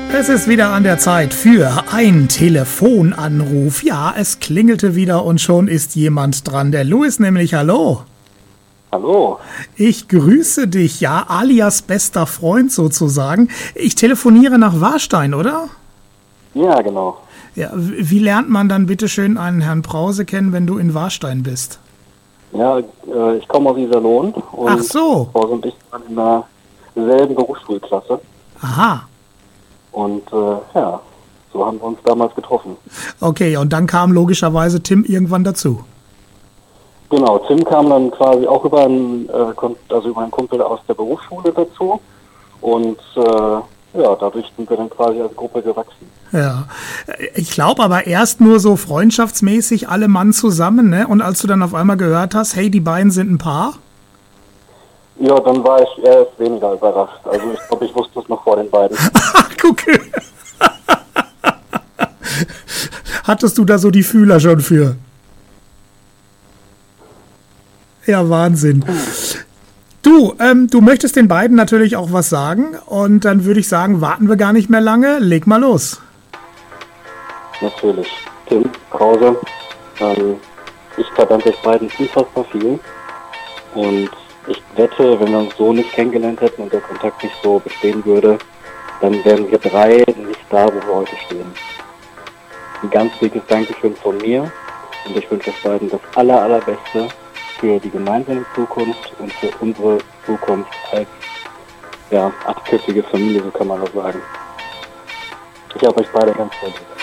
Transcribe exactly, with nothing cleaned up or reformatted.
Es ist wieder an der Zeit für einen Telefonanruf. Ja, es klingelte wieder und schon ist jemand dran. Der Louis nämlich, hallo. Hallo. Ich grüße dich, ja, alias bester Freund sozusagen. Ich telefoniere nach Warstein, oder? Ja, genau. Ja, wie lernt man dann bitteschön einen Herrn Brause kennen, wenn du in Warstein bist? Ja, äh, ich komme aus Iserlohn und Ach so. Brause und ich waren in derselben Berufsschulklasse. Aha. Und äh, ja, so haben wir uns damals getroffen. Okay, und dann kam logischerweise Tim irgendwann dazu. Genau, Tim kam dann quasi auch über einen, äh, also über einen Kumpel aus der Berufsschule dazu. Und äh, ja, dadurch sind wir dann quasi als Gruppe gewachsen. Ja, ich glaube aber erst nur so freundschaftsmäßig alle Mann zusammen, ne? Und als du dann auf einmal gehört hast, hey, die beiden sind ein Paar? Ja, dann war ich erst weniger überrascht. Also ich glaube, ich wusste es noch vor den beiden. Ach, gucke. Hattest du da so die Fühler schon für? Ja, Wahnsinn. Du, ähm, du möchtest den beiden natürlich auch was sagen und dann würde ich sagen, warten wir gar nicht mehr lange, leg mal los. Natürlich. Tim, Brause, ähm, ich verdanke euch beiden unfassbar viel und ich wette, wenn wir uns so nicht kennengelernt hätten und der Kontakt nicht so bestehen würde, dann wären wir drei nicht da, wo wir heute stehen. Ein ganz dickes Dankeschön von mir und ich wünsche euch beiden das aller, allerbeste für die gemeinsame Zukunft und für unsere Zukunft als ja, achtköpfige Familie, so kann man das sagen. Ich habe euch beide ganz lieb.